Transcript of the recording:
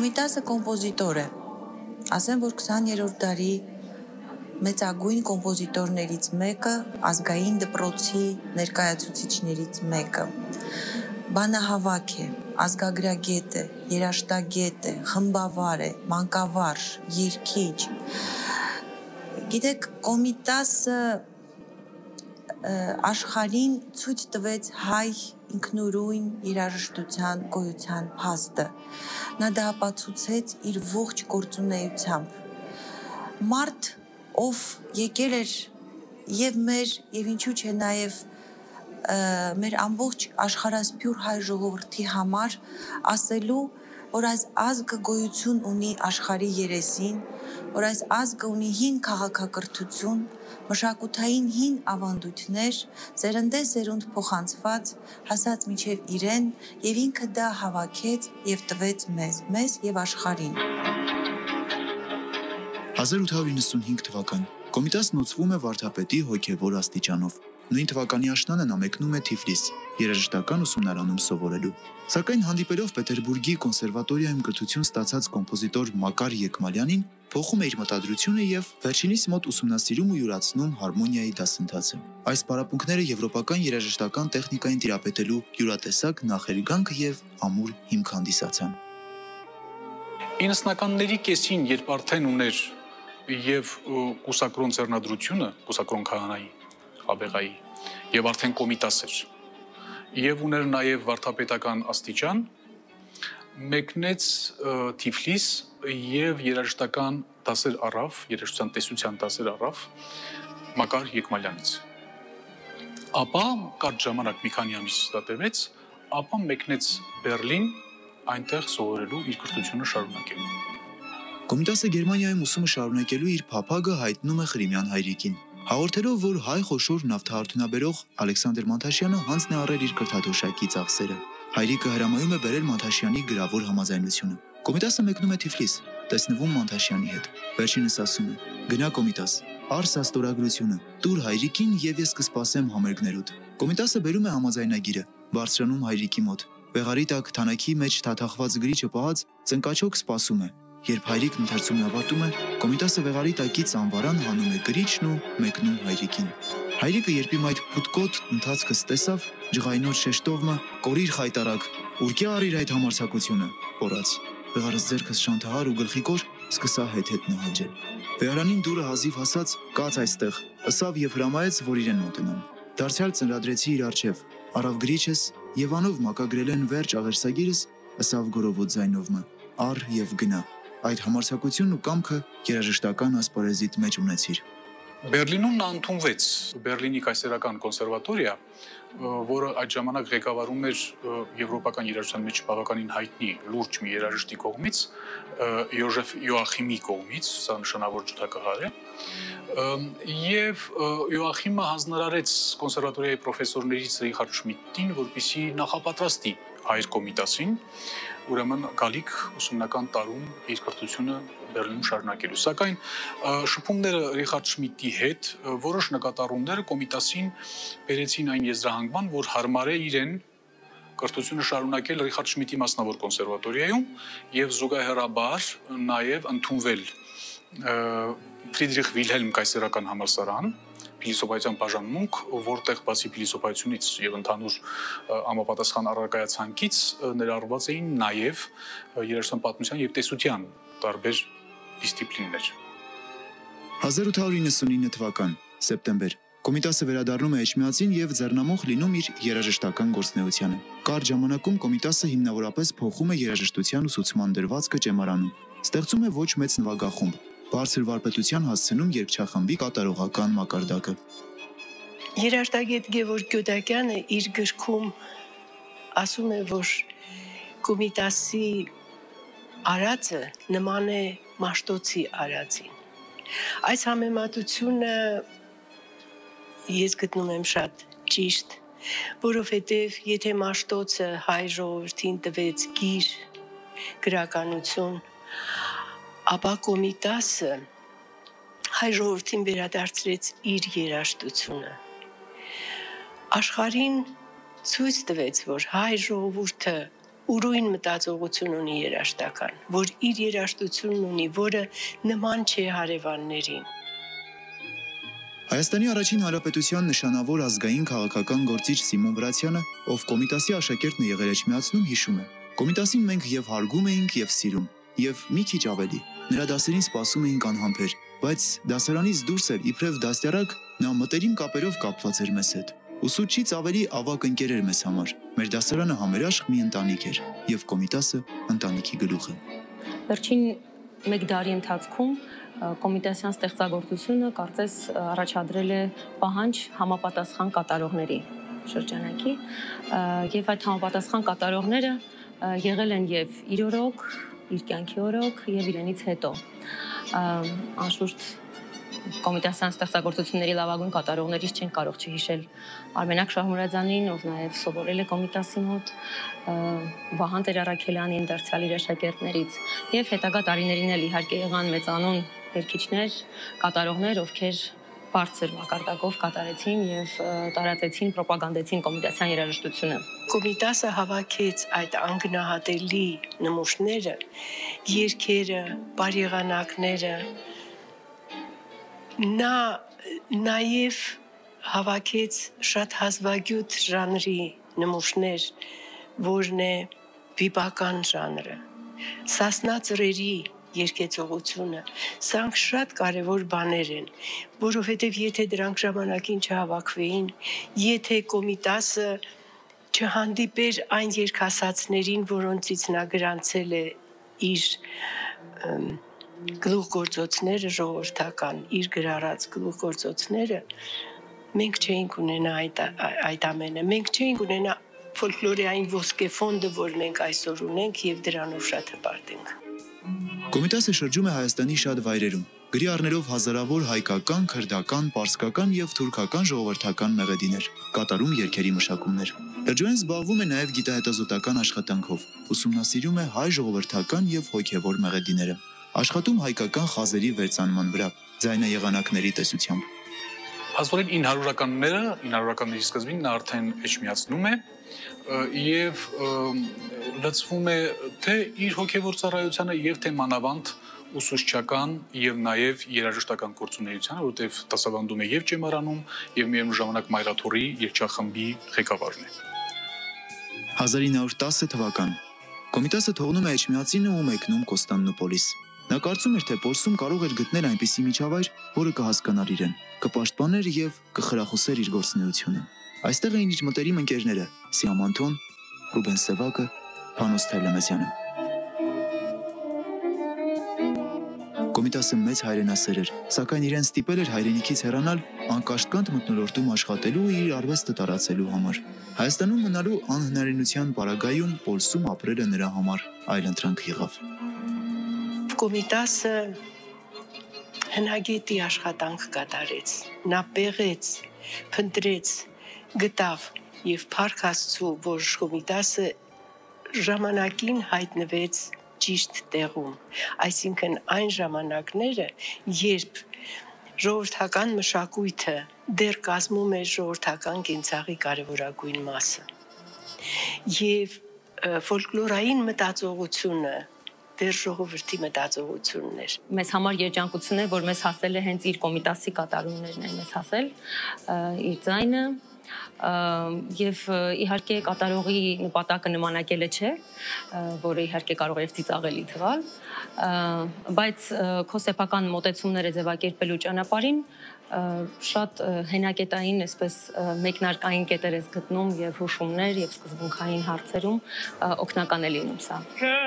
Կոմիտասը կոմպոզիտոր է, ասեմ, որ 20-րդ դարի մեծագույն կոմպոզիտորներից մեկը, ազգային դպրոցի ներկայացուցիչներից մեկը, բանահավաք է, ազգագրագետ է, երաժշտագետ է, խմբավար է, մանկավարժ, երգիչ։ Գիտեք, Կոմիտասը աշխարհին ցույց տվեց հայ ինքնուրույն երաժշտության գոյության փաստը։ Նա դա ապացուցեց իր ողջ գործունեությամբ։ Մարդ, ով եկել էր եւ մեր եւ ինչու՞ չէ նաեւ մեր ամբողջ աշխարհասփյուր հայ ժողովրդի համար ասելու, որ այս ազգը գոյություն ունի աշխարհի երեսին, որ այս ազգը ունի հին քաղաքակրթություն, մշակութային հին ավանդույթներ, սերնդե-սերունդ փոխանցված, հասած մինչև իրեն, եւ ինքը դա հավաքեց եւ տվեց մեզ եւ աշխարհին։ 1895 թվական Կոմիտասն ուսվում է վարդապետի հոգևոր աստիճանով։ Նույն թվականի աշնանը նա մեկնում է Թիֆլիս, երաժշտական ուսումնարանում սովորելու։ Սակայն հանդիպելով Պետերբուրգի կոնսերվատորիայում կրթություն ստացած կոմպոզիտոր Մակար Եկմալյանին, փոխում է իր մտադրությունը եւ վերջինիս մոտ ուսումնասիրում ու յուրացնում հարմոնիայի դասընթացը։ Այս պարապմունքները եվրոպական երաժշտական տեխնիկային տիրապետելու յուրատեսակ նախերգանք եւ ամուր հիմք հանդիսացան։ 90-ականների կեսին, երբ արդեն ուներ եւ կուսակրոն ձեռնադրությունը, կուսակրոն քահանայի, աբեղայի, եւ արդեն կոմիտաս էր, եւ ուներ նաեւ վարդապետական աստիճան, մեկնեց Թիֆլիս եւ երաժշտական դասեր առավ, երաժշտության տեսության դասեր առավ Մակար Եկմալյանից։ Ապա կարճ ժամանակ մի քանի ամիս դա տևեց, ապա մեկնեց Բերլին այնտեղ սովորելու իր կրթությունը շարունակելու։ Կոմիտասը Գերմանիայում ուսումը շարունակելու իր փափագը հայտնում է Ղրիմյան հայրիկին, հաղորդելով, որ հայ խոշոր նավթարդյունաբերող Ալեքսանդր Մանթաշյանը հանձն է առել իր կրթաթոշակի ծախսերը։ Հայրիկը հրամայում է բերել Մանթաշյանի գրավոր համաձայնությունը։ Կոմիտասը մեկնում է Թիֆլիս, տեսնվում Մանթաշյանի հետ։ Վերջինս ասում է. «Գնա Կոմիտաս, արս աստորագրությունը, տուր հայրիկին եւ ես կսպասեմ համերգներուդ»։ Կոմիտասը բերում է համաձայնագիրը, բարձրանում հայրիկի մոտ։ Վեղարի տակ թանաքի մեջ թաթախված գրիչը պահած ծնկաչոք սպասում է։ Երբ հայրիկն ընթերցումն ավարտում է, Կոմիտասը վեղարի տակից անվարան հանում է գրիչն ու մեկնում հայրիկին։ Հայրիկը երբ այդ փուտկոտ ընթացքս տեսավ, ջղայնոց շեշտովը «Կորիր խայտարակ, ուրկյա արիր այդ համարձակությունը», կորած։ Վեղարս ձեռքս շանթահար ու գլխիկոր սկսա հետ նահանջել։ Վեհարանին դուրը հազիվ հասած «Կաց այստեղ», ըսավ եւ հրամայեց, որ իրեն մոտենամ։ Դարձյալ ծնրադրեցի իր առջև, առավ գրիչս եւ անով մակագրել են վերջ աղերսագիրս, ըսավ գորովոտ ձայնովը. «Առ եւ գնա»։ Այդ համարձակությունն ու կամքը երաժշտական ասպարեզիդ մեջ ունեցիր։ Բերլինում նա ընդունվեց Բերլինի կայսերական կոնսերվատորիա, որը այդ ժամանակ ղեկավարում էր եվրոպական երաժշտության մեջ բավականին հայտնի լուրջ մի երաժշտի կողմից, Յոժեֆ Յոախիմի կողմից, սա նշանավոր ջութակահար է, եւ Յոախիմը հանձնարարեց կոնսերվատորիայի պրոֆեսորներից Ռիխարդ Շմիդտին, որպեսզի նախապատրաստի հայր Կոմիտասին, ուրեմն գալիք ուսումնական տարում իր կրթությունը Բերլինում շարունակելու։ Սակայն շփումները Ռիխարդ Շմիդտի հետ որոշ նկատառումները Կոմիտասին բերեցին այն եզրահանգման, որ հարմար է իրեն կրթությունը շարունակել Ռիխարդ Շմիդտի մասնավոր կոնսերվատորիայում եւ զուգահեռաբար նաեւ ընդունվել Ֆրիդրիխ Վիլհելմ կայսերական համալսարան, փիլիսոփայության բաժանմունք, որտեղ բացի փիլիսոփայությունից եւ ընդհանուր համապատասխան առարկայացանկից ներառված էին նաեւ երաժշտական պատմության եւ տեսության տարբեր դիսցիպլիններ։ 1899 թվական սեպտեմբեր Կոմիտասը վերադառնում է Էջմիածին եւ ձեռնամուխ լինում իր երաժշտական գործունեությանը։ Կարճ ժամանակում Կոմիտասը հիմնավորապես փոխում է երաժշտության ուսուցման դրվածքը ճեմարանում։ Ստեղծում է ոչ մեծ նվագախումբ, բարձր վարպետության հասցնում երգչախմբի կատարողական մակարդակը։ Երաժշտագետ Գևորգ Գյոդակյանը իր գրքում ասում է, որ Կոմիտասի արածը նման է Մաշտոցի արածին։ Այս համեմատությունը ես գտնում եմ շատ ճիշտ, որովհետև եթե Մաշտոցը հայ ժողովրդին տվեց գիր, գրականություն, ապա Կոմիտասը հայ ժողովրդին վերադարձրեց իր երաժշտությունը։ Աշխարհին ցույց տվեց, որ հայ ժողովուրդը ուրույն մտածողություն ունի երաժշտական, որ իր երաժշտությունն ունի, որը նման չէ հարևաններին։ Հայաստանի առաջին հանրապետության նշանավոր ազգային քաղաքական գործիչ Սիմոն Վրացյանը, ով Կոմիտասի աշակերտն է եղել Էջմիածնում, հիշում է. Կոմիտասին մենք եւ հարգում էինք եւ սիրում, եւ մի քիչ ավելի։ Նրա դասերին սպասում էինք անհամբեր, բայց դասարանից դուրս էր իբրև դաստիարակ, նա մտերիմ կապերով կապված էր մեզ հետ։ Ուսուցչից ավելի ավագ ընկեր էր մեզ համար։ Մեր դասարանը համերաշխ մի ընտանիք էր, եւ Կոմիտասը ընտանիքի գլուխը։ Վերջին մեկ դարի ընթացքում Կոմիտասյան ստեղծագործությունը կարծես առաջադրել է պահանջ համապատասխան կատարողների շրջանակի, եւ այդ համապատասխան կատարողները եղել են եւ իր օրոք, իր կյանքի օրոք եւ իրենից հետո։ Անշուշտ Կոմիտասյան ստեղծագործությունների լավագույն կատարողներից չեն կարող չհիշել Արմենակ Շահմուրադյանին, ով նաև սովորել է Կոմիտասի մոտ, Վահան Տեր-Առաքելյանին, դարձյալ իր աշակերտներից, եւ հետագա տարիներին էլ իհարկե եղան մեծանուն երգիչներ, կատարողներ, ովքեր բարձր մակարդակով կատարեցին եւ տարածեցին, պրոպագանդեցին կոմիտասյան երաժշտությունը։ Կոմիտասը հավաքեց այդ անգնահատելի նմուշները, երգերը, բարեղանակները, նա նաև հավաքեց շատ հազվագյուտ ժանրի նմուշներ, որն է վիպական ժանրը, Սասնա ծռերի երգեցողությունը, սրանք շատ կարևոր բաներ են, որովհետև եթե դրանք ժամանակին չհավաքվեին, եթե Կոմիտասը չհանդիպեր այն երգասացներին, որոնցից նա գրանցել է իր գլուխգործոցները ժողովրդական, իր գրառած գլուխգործոցները, մենք չէինք ունենա այդ ամենը, մենք չէինք ունենա ֆոլկլորային ոսկե ֆոնդը, որ մենք այսօր ունենք եւ դրանով շատ հպարտ ենք։ Կոմիտասը շրջում է Հայաստանի շատ վայրերում, գրի առներով հազարավոր հայկական, քրդական, պարսկական եւ թուրքական ժողովրդական մեղեդիներ, կատարում երգերի մշակումներ։ Լրջորեն զբաղվում է նաեւ գիտահետազոտական աշխատանքով, ուսումնասիրում է հայ ժողովրդական եւ հոգեվոր մեղեդիները, աշխատում հայկական խազերի վերծանման վրա, ձայնաեղանակների տեսությամբ։ Ասորեն 900-ականների սկզբին նա արդեն Էջմիածնում է եւ լցվում է թե իր հոգեվոր ծառայությանը եւ թե մանավանդ ուսուցչական եւ նաեւ երաժշտական գործունեությանը, որտեղ դասավանդում է եւ Ճեմարանում եւ միևնույն ժամանակ Մայրաթորի երգչախմբի ղեկավարն է։ 1910 թվական Կոմիտասը թողնում է Էջմիածինը ու մեկնում Կոստանդնուպոլիս։ Նա կարծում էր, թե Պոլսում կարող էր գտնել այնպիսի միջավայր, որը կհասկանար իրեն, կպաշտպաներ եւ կխրախուսեր իր գործունեությունը։ Այստեղ էին իր մտերիմ ընկերները՝ Սիամ Անթոն, Ռուբեն Սևակը, Փանոս Թերլեմեզյանը։ Կոմիտասը մեծ հայրենասեր էր, սակայն իրեն ստիպել էր հայրենիքից հեռանալ անկաշկանդ մթնոլորտում աշխատելու ու իր արվեստը տարածելու համար։ Հայաստանում մնալու անհնարինության պարագայում Պոլսում ապրելը նրա համար այլընտրանք եղավ։ Կոմիտասը հնագետի աշխատանք կատարեց, նա պեղեց, փնտրեց, գտավ եւ փառք Աստծո, որ Կոմիտասը ժամանակին հայտնվեց ճիշտ տեղում, այսինքն այն ժամանակները, երբ ժողովրդական մշակույթը դեռ կազմում էր ժողովրդական կենցաղի կարևորագույն մասը եւ ֆոլկլորային մտածողությունը դեր ժողովրդի մտածողությունն էր։ Մեզ համար երջանկություն է, որ մեզ հասել է հենց իր Կոմիտասի կատարումներն են մեզ հասել, իր ձայնը, եւ իհարկե կատարողի նպատակը նմանակելը չէ, որը իհարկե կարող է ծիծաղելի թվալ, բայց քո սեփական մոտեցումները ձևակերպելու ճանապարհին շատ հենակետային, այսպես մեկնարկային կետեր ես գտնում եւ հուշումներ եւ սկզբունքային հարցերում օգնական է լինում սա։